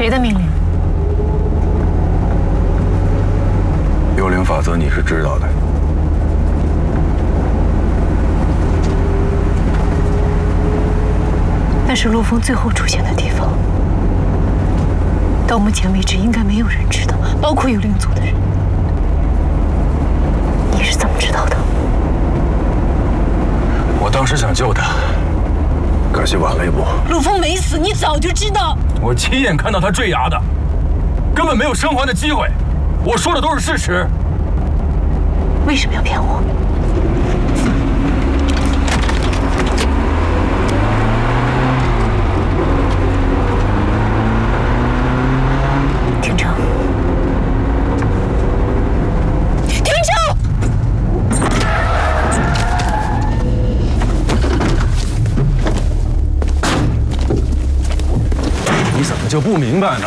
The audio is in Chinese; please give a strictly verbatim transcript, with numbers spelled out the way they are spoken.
谁的命令？ 幽灵法则你是知道的。 那是陆枫最后出现的地方。到目前为止，应该没有人知道，包括幽灵族的人。你是怎么知道的？ 我当时想救他，可惜晚了一步。 陆枫没死，你早就知道。 我亲眼看到他坠崖的，根本没有生还的机会。我说的都是事实。 为什么要骗我？廷城，廷城！ 你怎么就不明白呢？